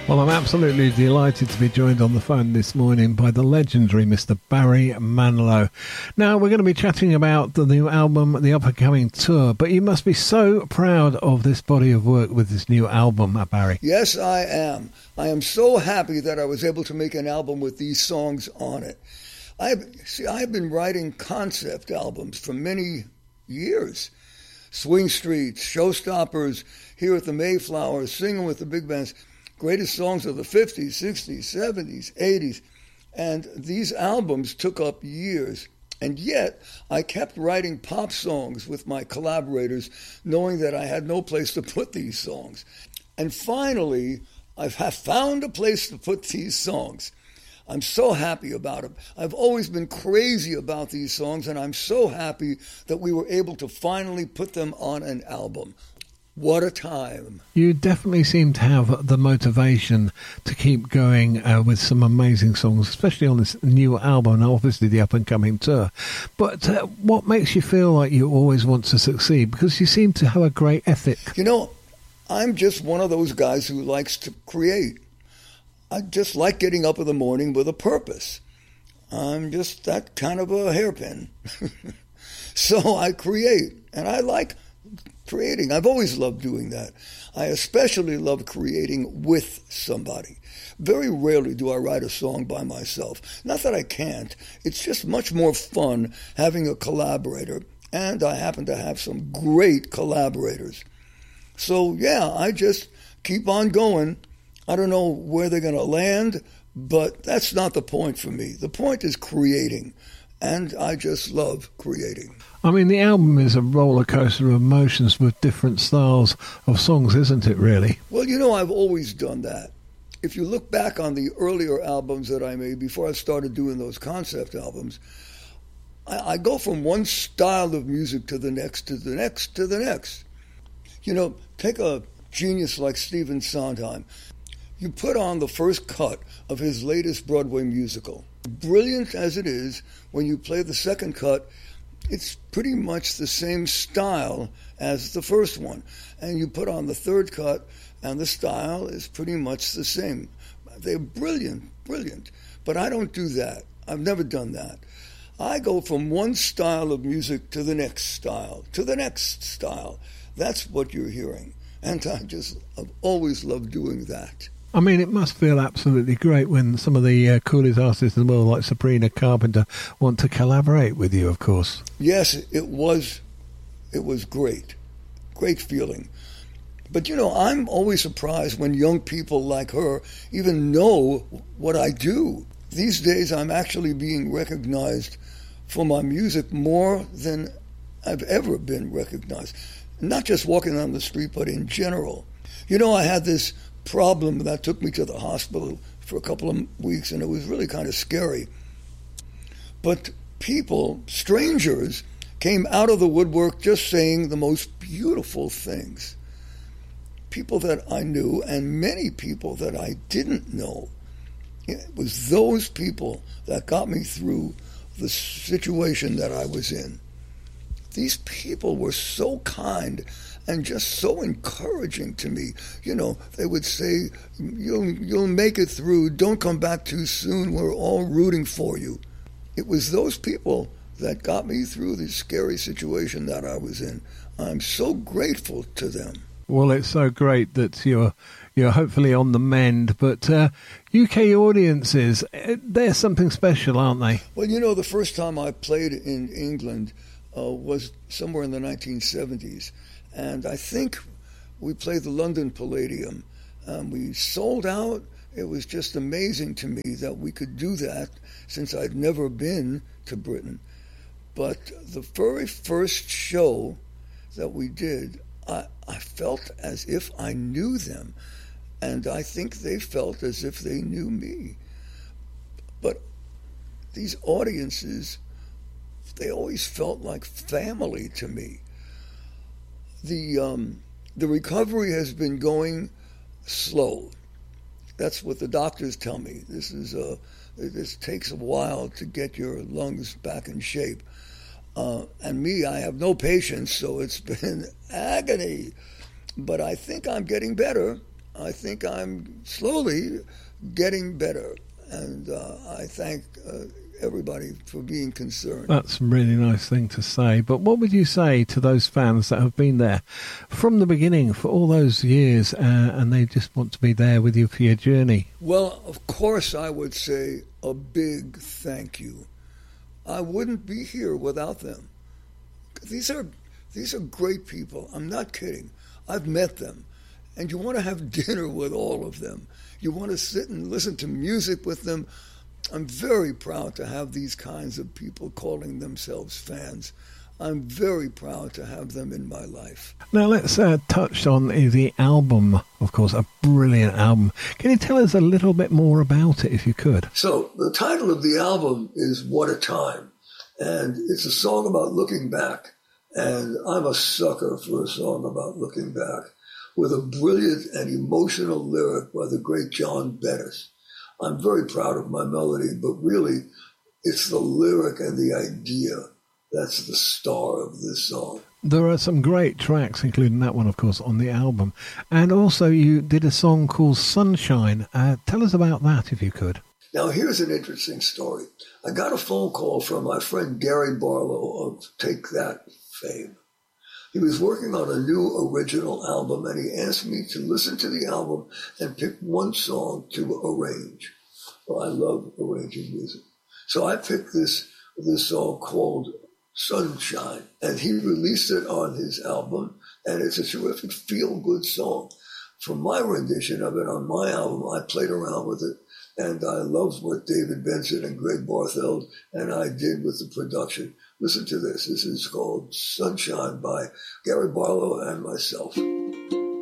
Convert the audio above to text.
Well, I'm absolutely delighted to be joined on the phone this morning by the legendary Mr. Barry Manilow. Now, we're going to be chatting about the new album, the up-and-coming tour, but you must be so proud of this body of work with this new album, Barry. Yes, I am. I am so happy that I was able to make an album with these songs on it. I've been writing concept albums for many years. Swing Street, Showstoppers, Here at the Mayflower, Singing with the Big Bands. Greatest songs of the 50s, 60s, 70s, 80s. And these albums took up years. And yet, I kept writing pop songs with my collaborators, knowing that I had no place to put these songs. And finally, I've found a place to put these songs. I'm so happy about it. I've always been crazy about these songs, and I'm so happy that we were able to finally put them on an album. What a time. You definitely seem to have the motivation to keep going with some amazing songs, especially on this new album and obviously the up-and-coming tour. But what makes you feel like you always want to succeed? Because you seem to have a great ethic. You know, I'm just one of those guys who likes to create. I just like getting up in the morning with a purpose. I'm just that kind of a hairpin. So I create, and I like creating. I've always loved doing that. I especially love creating with somebody. Very rarely do I write a song by myself. Not that I can't. It's just much more fun having a collaborator, and I happen to have some great collaborators. So, yeah, I just keep on going. I don't know where they're going to land, but that's not the point for me. The point is creating, and I just love creating. I mean, the album is a roller coaster of emotions with different styles of songs, isn't it, really? Well, you know, I've always done that. If you look back on the earlier albums that I made before I started doing those concept albums, I go from one style of music to the next, to the next, to the next. You know, take a genius like Stephen Sondheim. You put on the first cut of his latest Broadway musical. Brilliant as it is, when you play the second cut, it's pretty much the same style as the first one. And you put on the third cut, and the style is pretty much the same. They're brilliant, brilliant. But I don't do that. I've never done that. I go from one style of music to the next style, to the next style. That's what you're hearing. And I've always loved doing that. I mean, it must feel absolutely great when some of the coolest artists in the world, like Sabrina Carpenter, want to collaborate with you, of course. Yes, it was great. Great feeling. But, you know, I'm always surprised when young people like her even know what I do. These days, I'm actually being recognized for my music more than I've ever been recognized. Not just walking on the street, but in general. You know, I had this problem that took me to the hospital for a couple of weeks, and it was really kind of scary. But people, strangers, came out of the woodwork just saying the most beautiful things. People that I knew and many people that I didn't know. It was those people that got me through the situation that I was in. These people were so kind and just so encouraging to me. You know, they would say, you'll make it through. Don't come back too soon. We're all rooting for you. It was those people that got me through the scary situation that I was in. I'm so grateful to them. Well, it's so great that you're hopefully on the mend. But UK audiences, they're something special, aren't they? Well, you know, the first time I played in England was somewhere in the 1970s. And I think we played the London Palladium. We sold out. It was just amazing to me that we could do that since I'd never been to Britain. But the very first show that we did, I felt as if I knew them. And I think they felt as if they knew me. But these audiences, they always felt like family to me. The recovery has been going slow. That's what the doctors tell me. This takes a while to get your lungs back in shape. And me, I have no patience, so it's been agony. But I think I'm getting better. I think I'm slowly getting better, and I thank everybody for being concerned. That's a really nice thing to say. But what would you say to those fans that have been there from the beginning for all those years and they just want to be there with you for your journey? Well, of course, I would say a big thank you. I wouldn't be here without them. These are great people. I'm not kidding. I've met them. And you want to have dinner with all of them. You want to sit and listen to music with them. I'm very proud to have these kinds of people calling themselves fans. I'm very proud to have them in my life. Now let's touch on the album, of course, a brilliant album. Can you tell us a little bit more about it, if you could? So the title of the album is What a Time, and it's a song about looking back. And I'm a sucker for a song about looking back, with a brilliant and emotional lyric by the great John Bettis. I'm very proud of my melody, but really it's the lyric and the idea that's the star of this song. There are some great tracks, including that one, of course, on the album. And also you did a song called Sunshine. Tell us about that, if you could. Now, here's an interesting story. I got a phone call from my friend Gary Barlow of Take That fame. He was working on a new original album, and he asked me to listen to the album and pick one song to arrange. Well, I love arranging music. So I picked this song called Sunshine, and he released it on his album, and it's a terrific feel-good song. For my rendition of it on my album, I played around with it, and I loved what David Benson and Greg Bartheld and I did with the production. Listen to this. This is called Sunshine by Gary Barlow and myself.